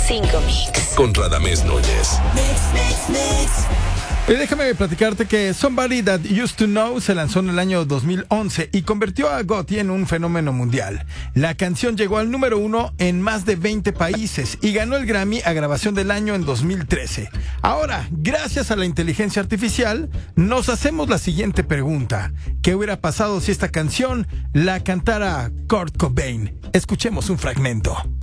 5 Mix. Con Radamés Núñez. Déjame platicarte que Somebody That Used to Know se lanzó en el año 2011 y convirtió a Gotti en un fenómeno mundial. La canción llegó al número 1 en más de 20 países y ganó el Grammy a Grabación del Año en 2013. Ahora, gracias a la inteligencia artificial, nos hacemos la siguiente pregunta. ¿Qué hubiera pasado si esta canción la cantara Kurt Cobain? Escuchemos un fragmento.